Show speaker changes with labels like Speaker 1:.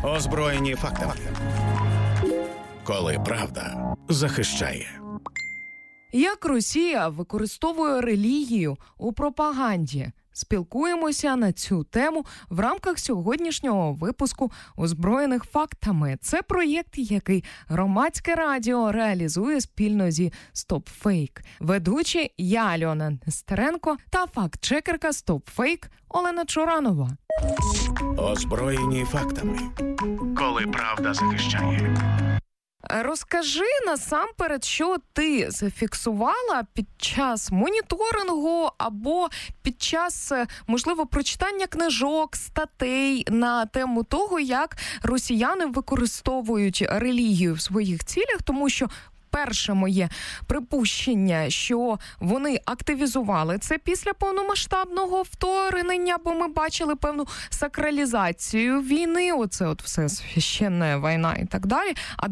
Speaker 1: Озброєні фактами. Коли правда захищає.
Speaker 2: Як Росія використовує релігію у пропаганді? Спілкуємося на цю тему в рамках сьогоднішнього випуску «Озброєних фактами». Це проєкт, який Громадське радіо реалізує спільно зі StopFake. Ведучі я, Альона Нестеренко, та факт-чекерка StopFake Олена Чоранова.
Speaker 1: Озброєні фактами. Коли правда захищає.
Speaker 2: Розкажи насамперед, що ти зафіксувала під час моніторингу або під час, можливо, прочитання книжок, статей на тему того, як росіяни використовують релігію в своїх цілях, тому що перше моє припущення, що вони активізували це після повномасштабного вторгнення, бо ми бачили певну сакралізацію війни, оце от все священна війна і так далі. А